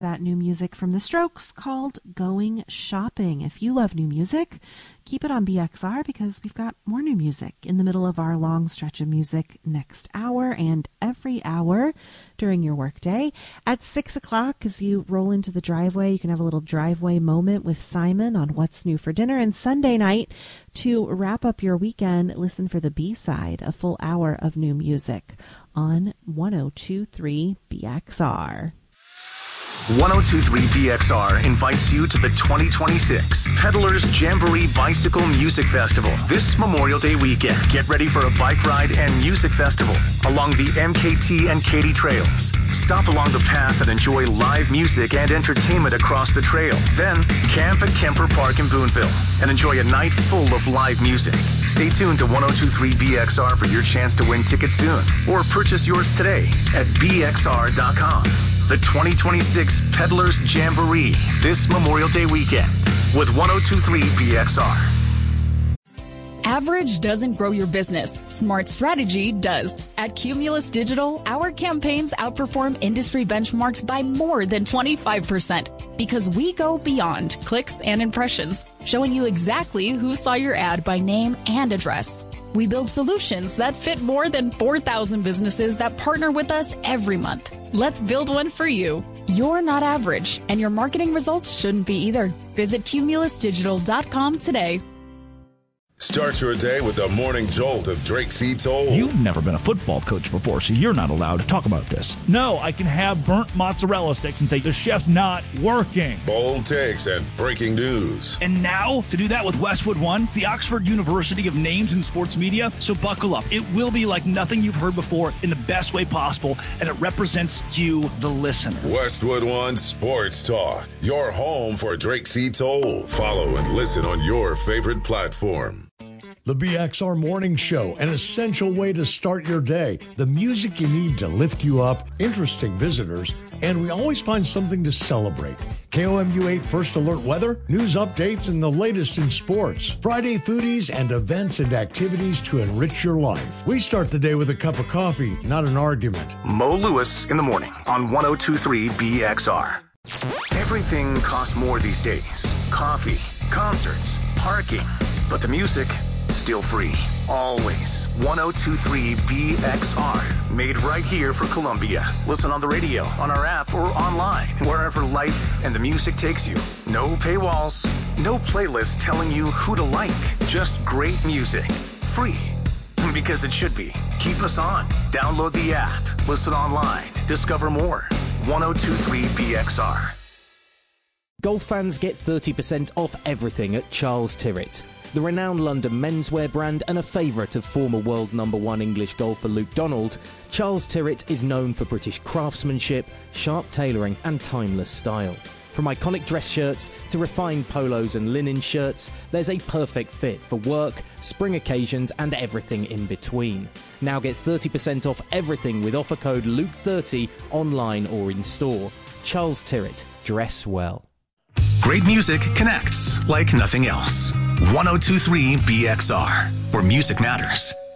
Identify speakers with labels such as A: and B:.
A: That new music from The Strokes called Going Shopping. If you love new music, keep it on BXR because we've got more new music in the middle of our long stretch of music next hour and every hour during your workday. At 6 o'clock, as you roll into the driveway, you can have a little driveway moment with Simon on What's New for Dinner. And Sunday night, to wrap up your weekend, listen for the B-side, a full hour of new music on 102.3 BXR.
B: 102.3 BXR invites you to the 2026 Peddlers Jamboree Bicycle Music Festival this Memorial Day weekend. Get ready for a bike ride and music festival along the MKT and Katy trails. Stop along the path and enjoy live music and entertainment across the trail. Then camp at Kemper Park in Boonville and enjoy a night full of live music. Stay tuned to 102.3 BXR for your chance to win tickets soon or purchase yours today at bxr.com. The 2026 Peddlers Jamboree this Memorial Day weekend with 102.3 BXR.
C: Average doesn't grow your business. Smart strategy does. At Cumulus Digital, our campaigns outperform industry benchmarks by more than 25% because we go beyond clicks and impressions, showing you exactly who saw your ad by name and address. We build solutions that fit more than 4,000 businesses that partner with us every month. Let's build one for you. You're not average, and your marketing results shouldn't be either. Visit cumulusdigital.com today.
D: Start your day with the morning jolt of Drake C. Toll.
E: You've never been a football coach before, so you're not allowed to talk about this. No, I can have burnt mozzarella sticks and say the chef's not working.
D: Bold takes and breaking news.
E: And now, to do that with Westwood One, the Oxford University of Names in Sports Media. So buckle up. It will be like nothing you've heard before in the best way possible, and it represents you, the listener.
D: Westwood One Sports Talk, your home for Drake C. Toll. Follow and listen on your favorite platform.
F: The BXR Morning Show, an essential way to start your day. The music you need to lift you up, interesting visitors, and we always find something to celebrate. KOMU 8 First Alert weather, news updates, and the latest in sports. Friday foodies and events and activities to enrich your life. We start the day with a cup of coffee, not an argument.
B: Mo Lewis in the morning on 102.3 BXR. Everything costs more these days. Coffee, concerts, parking, but the music, still free. Always. 102.3 BXR. Made right here for Columbia. Listen on the radio, on our app, or online. Wherever life and the music takes you. No paywalls. No playlist telling you who to like. Just great music. Free. Because it should be. Keep us on. Download the app. Listen online. Discover more. 102.3 BXR.
G: Golf fans get 30% off everything at Charles Tyrwhitt. The renowned London menswear brand and a favourite of former world #1 English golfer Luke Donald, Charles Tyrwhitt is known for British craftsmanship, sharp tailoring and timeless style. From iconic dress shirts to refined polos and linen shirts, there's a perfect fit for work, spring occasions and everything in between. Now get 30% off everything with offer code LUKE30 online or in store. Charles Tyrwhitt, dress well.
B: Great music connects like nothing else. 102.3 BXR, where music matters.